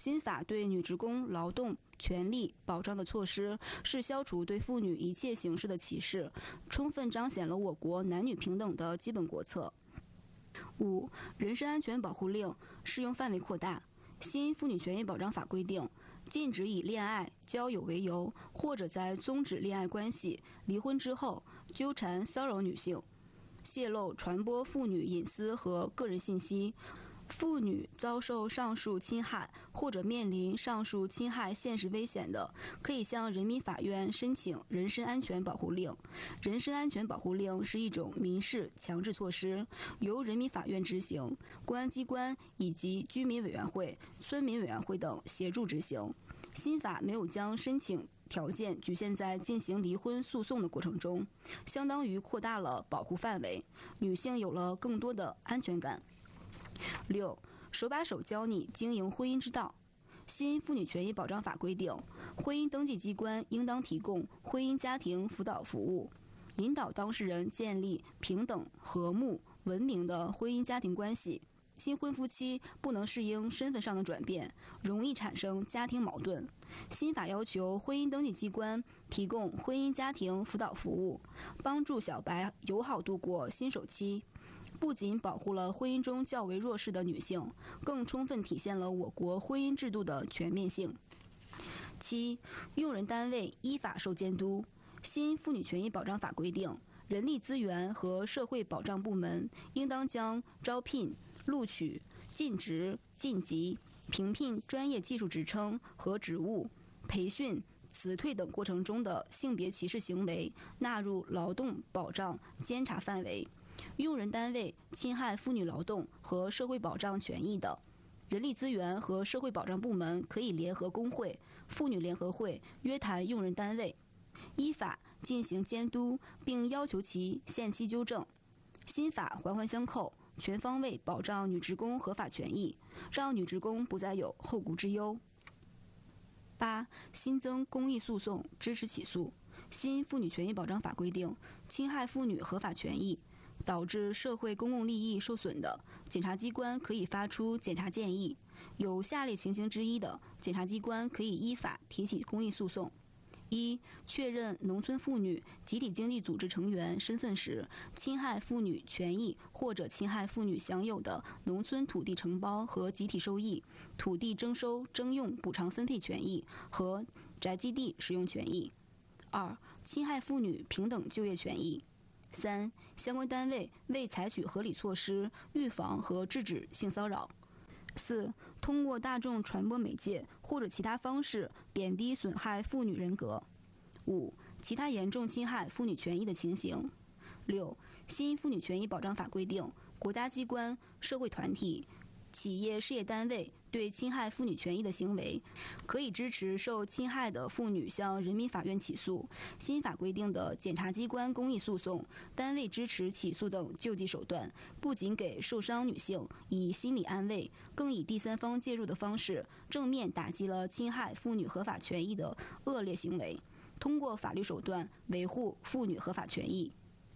新法对女职工劳动权利保障的措施，是消除对妇女一切形式的歧视，充分彰显了我国男女平等的基本国策。5. 人身安全保护令适用范围扩大。新妇女权益保障法规定，禁止以恋爱、交友为由，或者在终止恋爱关系、离婚之后纠缠骚扰女性，泄露传播妇女隐私和个人信息。妇女遭受上述侵害或者面临上述侵害现实危险的，可以向人民法院申请人身安全保护令。人身安全保护令是一种民事强制措施，由人民法院执行，公安机关以及居民委员会、村民委员会等协助执行。新法没有将申请条件局限在进行离婚诉讼的过程中，相当于扩大了保护范围，女性有了更多的安全感。6. 手把手教你经营婚姻之道。新妇女权益保障法规定，婚姻登记机关应当提供婚姻家庭辅导服务，引导当事人建立平等、和睦、文明的婚姻家庭关系。新婚夫妻不能适应身份上的转变，容易产生家庭矛盾。新法要求婚姻登记机关提供婚姻家庭辅导服务，帮助小白友好度过新手期。不仅保护了婚姻中较为弱势的女性，更充分体现了我国婚姻制度的全面性。7. 用人单位依法受监督。新妇女权益保障法规定，人力资源和社会保障部门应当将招聘、录取、晋职、晋级、评聘专业技术职称和职务、培训、辞退等过程中的性别歧视行为纳入劳动保障监察范围。用人单位侵害妇女劳动和社会保障权益的，人力资源和社会保障部门可以联合工会、妇女联合会约谈用人单位，依法进行监督，并要求其限期纠正。新法环环相扣，全方位保障女职工合法权益，让女职工不再有后顾之忧。8. 新增公益诉讼支持起诉。新妇女权益保障法规定，侵害妇女合法权益，导致社会公共利益受损的，检察机关可以发出检察建议。有下列情形之一的，检察机关可以依法提起公益诉讼。1. 确认农村妇女集体经济组织成员身份时，侵害妇女权益或者侵害妇女享有的农村土地承包和集体收益、土地征收征用补偿分配权益和宅基地使用权益。2. 侵害妇女平等就业权益。3. 相关单位未采取合理措施预防和制止性骚扰。4. 通过大众传播媒介或者其他方式贬低损害妇女人格。5. 其他严重侵害妇女权益的情形。6. 新妇女权益保障法规定，国家机关、社会团体、企业事业单位对侵害妇女权益的行为，可以支持受侵害的妇女向人民法院起诉。新法规定的检察机关公益诉讼、单位支持起诉等救济手段，不仅给受伤女性以心理安慰，更以第三方介入的方式，正面打击了侵害妇女合法权益的恶劣行为，通过法律手段维护妇女合法权益。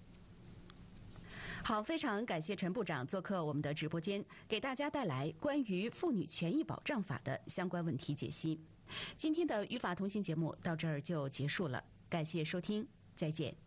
好，非常感谢陈部长做客我们的直播间，给大家带来关于妇女权益保障法的相关问题解析。今天的与法同行节目到这儿就结束了，感谢收听，再见。